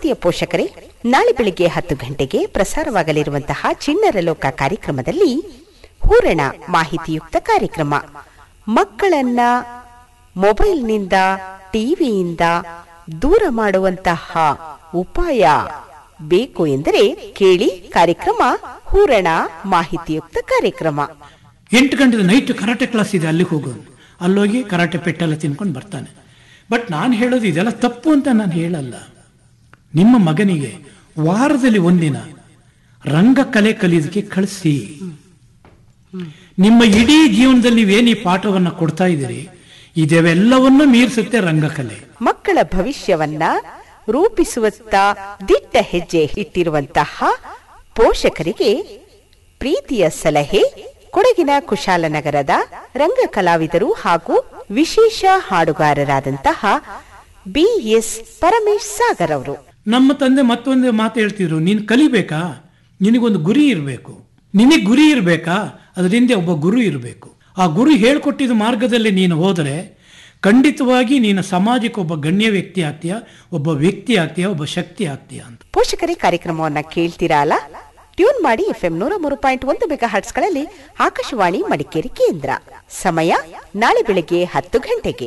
ಪ್ರೀತಿಯ ಪೋಷಕರೇ, ನಾಳೆ ಬೆಳಿಗ್ಗೆ 10 ಗಂಟೆಗೆ ಪ್ರಸಾರವಾಗಲಿರುವಂತಹ ಚಿಣ್ಣರ ಲೋಕ ಕಾರ್ಯಕ್ರಮದಲ್ಲಿ ಹೂರಣ ಮಾಹಿತಿಯುಕ್ತ ಕಾರ್ಯಕ್ರಮ. ಮಕ್ಕಳನ್ನ ಮೊಬೈಲ್ನಿಂದ, ಟಿವಿಯಿಂದ ದೂರ ಮಾಡುವಂತಹ ಉಪಾಯ ಬೇಕು ಎಂದರೆ ಕೇಳಿ ಕಾರ್ಯಕ್ರಮ ಹೂರಣ ಮಾಹಿತಿಯುಕ್ತ ಕಾರ್ಯಕ್ರಮ. 8 ಗಂಟೆ ನೈಟ್ ಕರಾಟೆ ಕ್ಲಾಸ್ ಇದೆ, ಅಲ್ಲಿಗೆ ಹೋಗೋದು. ಅಲ್ಲೋಗಿ ಕರಾಟೆ ಪೆಟ್ಟೆಲ್ಲ ತಿನ್ಕೊಂಡು ಬರ್ತಾನೆ. ಬಟ್ ನಾನು ಹೇಳೋದು ಇದೆಲ್ಲ ತಪ್ಪು ಅಂತ ನಾನು ಹೇಳಲ್ಲ. ನಿಮ್ಮ ಮಗನಿಗೆ ವಾರದಲ್ಲಿ ಒಂದಿನ ರಂಗಕಲೆ ಕಲಿಯೋದಕ್ಕೆ ಕಳಿಸಿ. ನಿಮ್ಮ ಇಡೀ ಜೀವನದಲ್ಲಿ ನೀವೇನು ಈ ಪಾಠವನ್ನ ಕೊಡ್ತಾ ಇದ್ದೀರಿ, ಇದೆಲ್ಲವನ್ನೂ ಮೀರಿಸುತ್ತೆ ರಂಗಕಲೆ. ಮಕ್ಕಳ ಭವಿಷ್ಯವನ್ನ ರೂಪಿಸುವತ್ತ ದಿಟ್ಟ ಹೆಜ್ಜೆ ಇಟ್ಟಿರುವಂತಹ ಪೋಷಕರಿಗೆ ಪ್ರೀತಿಯ ಸಲಹೆ. ಕೊಡಗಿನ ಕುಶಾಲನಗರದ ರಂಗ ಕಲಾವಿದರು ಹಾಗೂ ವಿಶೇಷ ಹಾಡುಗಾರರಾದಂತಹ BS ಪರಮೇಶ್ ಸಾಗರ್ ಅವರು. ನಮ್ಮ ತಂದೆ ಮತ್ತೊಂದು ಮಾತು ಹೇಳ್ತಿದ್ರು, ನೀನು ಕಲಿಬೇಕಾ, ನಿನಗೊಂದು ಗುರಿ ಇರಬೇಕು. ನಿನಗೆ ಗುರಿ ಇರಬೇಕಾ, ಅದರಿಂದ ಒಬ್ಬ ಗುರು ಇರಬೇಕು. ಆ ಗುರು ಹೇಳ್ಕೊಟ್ಟಿದ್ದ ಮಾರ್ಗದಲ್ಲಿ ನೀನು ಹೋದರೆ ಖಂಡಿತವಾಗಿ ನೀನು ಸಮಾಜಕ್ಕೆ ಒಬ್ಬ ಗಣ್ಯ ವ್ಯಕ್ತಿ ಆಗ್ತೀಯ, ಒಬ್ಬ ವ್ಯಕ್ತಿ ಆಗ್ತೀಯ, ಒಬ್ಬ ಶಕ್ತಿ ಆಗ್ತೀಯ ಅಂತ. ಪೋಷಕರೇ, ಕಾರ್ಯಕ್ರಮವನ್ನ ಕೇಳ್ತೀರಾ ಅಲ್ಲ? ಟ್ಯೂನ್ ಮಾಡಿ FM 103.1 ಮೆಗಾಹರ್ಟ್ಸ್ಗಳಲ್ಲಿ ಆಕಾಶವಾಣಿ ಮಡಿಕೇರಿ ಕೇಂದ್ರ. ಸಮಯ ನಾಳೆ ಬೆಳಿಗ್ಗೆ 10 ಗಂಟೆಗೆ.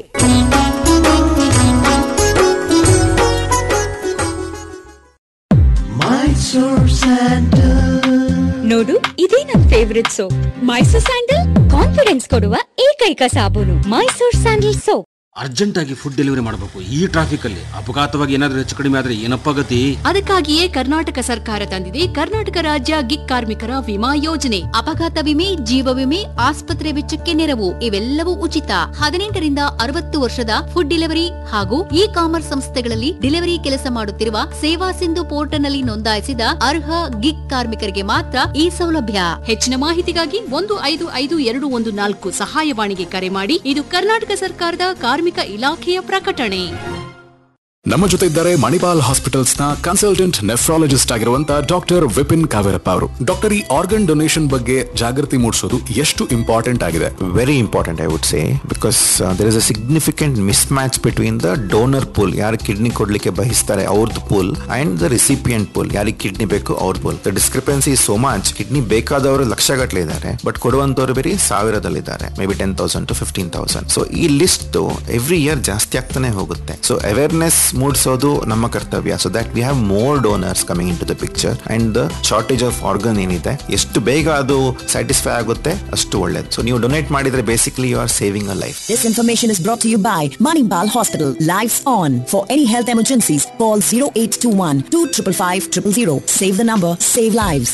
ನೋಡು, ಇದೇ ನನ್ favourite soap. Mysore sandal confidence ಕೊಡುವ ಏಕೈಕ ಸಾಬೂನು ಮೈಸೂರ್ ಸ್ಯಾಂಡಲ್ ಸೋಪ್. ಅರ್ಜೆಂಟ್ ಆಗಿ ಫುಡ್ ಡೆಲಿವರಿ ಮಾಡಬೇಕು. ಈ ಟ್ರಾಫಿಕ್ ಅಲ್ಲಿ ಅಪಘಾತವಾಗಿ ಏನಾದ್ರೂ ಹೆಚ್ಚು ಕಡಿಮೆ ಆದ್ರೆ ಏನಪ್ಪ ಗತಿ? ಅದಕ್ಕಾಗಿಯೇ ಕರ್ನಾಟಕ ಸರ್ಕಾರ ತಂದಿದೆ ಕರ್ನಾಟಕ ರಾಜ್ಯ ಗಿಗ್ ಕಾರ್ಮಿಕರ ವಿಮಾ ಯೋಜನೆ. ಅಪಘಾತ ವಿಮೆ, ಜೀವ ವಿಮೆ, ಆಸ್ಪತ್ರೆ ವೆಚ್ಚಕ್ಕೆ ನೆರವು ಇವೆಲ್ಲವೂ ಉಚಿತ. 18 ರಿಂದ 60 ವರ್ಷದ ಫುಡ್ ಡೆಲಿವರಿ ಹಾಗೂ ಇ ಕಾಮರ್ಸ್ ಸಂಸ್ಥೆಗಳಲ್ಲಿ ಡೆಲಿವರಿ ಕೆಲಸ ಮಾಡುತ್ತಿರುವ ಸೇವಾ ಸಿಂಧು ಪೋರ್ಟಲ್ ನಲ್ಲಿ ನೋಂದಾಯಿಸಿದ ಅರ್ಹ ಗಿಗ್ ಕಾರ್ಮಿಕರಿಗೆ ಮಾತ್ರ ಈ ಸೌಲಭ್ಯ. ಹೆಚ್ಚಿನ ಮಾಹಿತಿಗಾಗಿ 155214 ಸಹಾಯವಾಣಿಗೆ ಕರೆ ಮಾಡಿ. ಇದು ಕರ್ನಾಟಕ ಸರ್ಕಾರದ ಕಾರ್ಮಿಕ ಇಲಾಖೆಯ ಪ್ರಕಟಣೆ. ನಮ್ಮ ಜೊತೆ ಇದ್ದಾರೆ ಮಣಿಪಾಲ್ ಹಾಸ್ಪಿಟಲ್ಸ್ ನ ಕನ್ಸಲ್ಟೆಂಟ್ ನೆಫ್ರಾಲಜಿಸ್ಟ್ ಆಗಿರುವಂತ ಡಾಕ್ಟರ್ ವಿಪಿನ್ ಕಾವೇರಪ್ಪ ಅವರು. ಡಾಕ್ಟರ್, ಈ ಆರ್ಗನ್ ಡೊನೇಷನ್ ಬಗ್ಗೆ ಜಾಗೃತಿ ಮೂಡಿಸೋದು ಎಷ್ಟು ಇಂಪಾರ್ಟೆಂಟ್ ಆಗಿದೆ? Very important I would say, because there is a significant miss match between the donor pool, ಯಾರು ಕಿಡ್ನಿ ಕೊಡ್ಲಿಕ್ಕೆ ಬಯಸ್ತಾರೆ ಅವ್ರದ್ದು pool, and the recipient pool, ಯಾರಿಗೆ ಕಿಡ್ನಿ ಬೇಕು ಅವ್ರ pool. The discrepancy is so much. Kidney ಬೇಕಾದವರು ಲಕ್ಷಗಟ್ಟಲೆ ಇದ್ದಾರೆ, ಬಟ್ ಕೊಡುವಂತವರು ಬರೀ 1000ದಲ್ಲಿದ್ದಾರೆ, ಮೇ ಬಿ 10,000 to 15,000. ಸೊ ಈ ಲಿಸ್ಟ್ ಎವ್ರಿ ಇಯರ್ ಜಾಸ್ತಿ ಆಗ್ತಾನೆ ಹೋಗುತ್ತೆ. ಸೊ ಅವೇರ್ನೆಸ್ ಮೂಡಿಸೋದು ನಮ್ಮ ಕರ್ತವ್ಯ, so that we have more donors coming in to the picture. And the shortage of organ ಏನಿದೆ, ಎಷ್ಟು ಬೇಗ ಅದು ಸ್ಯಾಟಿಸ್ಫೈ ಆಗುತ್ತೆ ಅಷ್ಟು ಒಳ್ಳೇದು. ಸೊ ನೀವು ಡೊನೇಟ್ ಮಾಡಿದ್ರೆ basically you are saving a life. This information is brought to you by Manipal Hospital. Lives on. For any health emergencies, call 0821 255 000. Save the number, save lives.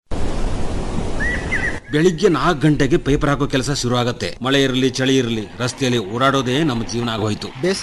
ಬೆಳಿಗ್ಗೆ 4 ಗಂಟೆಗೆ ಪೇಪರ್ ಹಾಕೋ ಕೆಲಸ ಶುರು ಆಗತ್ತೆ. ಮಳೆ ಇರಲಿ ಚಳಿ ಇರಲಿ ರಸ್ತೆಯಲ್ಲಿ ಓಡಾಡೋದೇ ನಮ್ಮ ಜೀವನ ಆಗೋಯ್ತು.